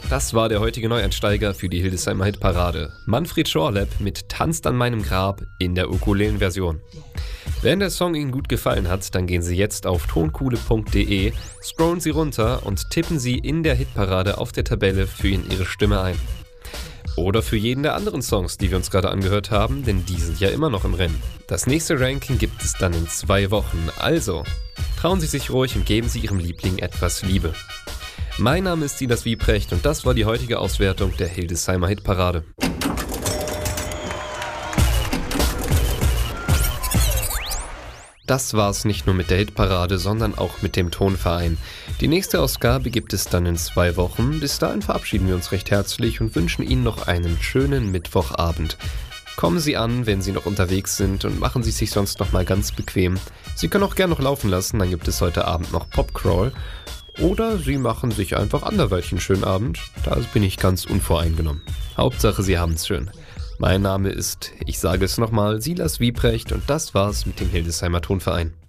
Das war der heutige Neueinsteiger für die Hildesheimer Hitparade. Manfred Schorlepp mit Tanzt an meinem Grab in der Ukulelen-Version. Wenn der Song Ihnen gut gefallen hat, dann gehen Sie jetzt auf tonkuhle.de, scrollen Sie runter und tippen Sie in der Hitparade auf der Tabelle für ihn Ihre Stimme ein. Oder für jeden der anderen Songs, die wir uns gerade angehört haben, denn die sind ja immer noch im Rennen. Das nächste Ranking gibt es dann in 2 Wochen, also trauen Sie sich ruhig und geben Sie Ihrem Liebling etwas Liebe. Mein Name ist Silas Wiebrecht und das war die heutige Auswertung der Hildesheimer Hitparade. Das war's nicht nur mit der Hitparade, sondern auch mit dem Tonverein. Die nächste Ausgabe gibt es dann in 2 Wochen. Bis dahin verabschieden wir uns recht herzlich und wünschen Ihnen noch einen schönen Mittwochabend. Kommen Sie an, wenn Sie noch unterwegs sind und machen Sie sich sonst noch mal ganz bequem. Sie können auch gerne noch laufen lassen, dann gibt es heute Abend noch Popcrawl. Oder Sie machen sich einfach anderweitig einen schönen Abend. Da bin ich ganz unvoreingenommen. Hauptsache, Sie haben's schön. Mein Name ist, ich sage es nochmal, Silas Wiebrecht und das war's mit dem Hildesheimer Tonverein.